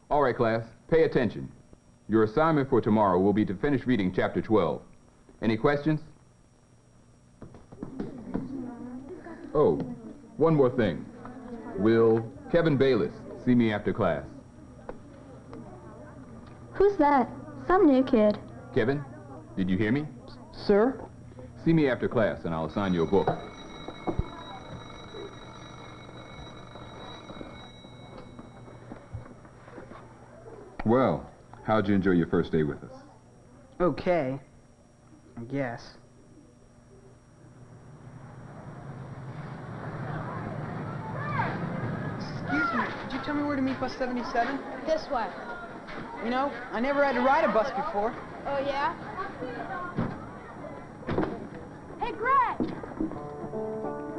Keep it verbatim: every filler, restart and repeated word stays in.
All right, class, pay attention. Your assignment for tomorrow will be to finish reading chapter twelve. Any questions? Oh, one more thing. Will Kevin Bayless see me after class? Who's that? Some new kid. Kevin, did you hear me? Sir? See me after class and I'll assign you a book. Well, how'd you enjoy your first day with us? Okay. I guess. Excuse me, could you tell me where to meet bus seventy-seven? This way. You know, I never had to ride a bus before. Oh, yeah?